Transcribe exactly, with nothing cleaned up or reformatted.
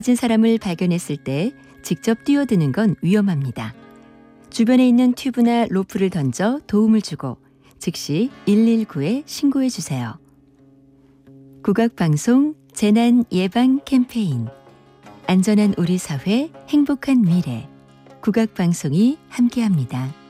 진 사람을 발견했을 때 직접 뛰어드는 건 위험합니다. 주변에 있는 튜브나 로프를 던져 도움을 주고 즉시 일일구에 신고해 주세요. 국악방송 재난 예방 캠페인 안전한 우리 사회 행복한 미래 국악방송이 함께합니다.